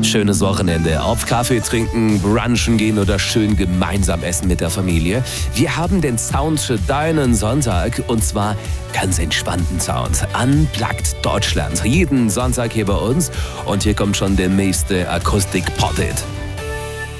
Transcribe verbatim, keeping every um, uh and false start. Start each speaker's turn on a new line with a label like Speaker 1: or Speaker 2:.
Speaker 1: Schönes Wochenende. Ob Kaffee trinken, brunchen gehen oder schön gemeinsam essen mit der Familie. Wir haben den Sound für deinen Sonntag und zwar ganz entspannten Sound. Unplugged Deutschland. Jeden Sonntag hier bei uns. Und hier kommt schon der nächste Akustik-Pop-Hit.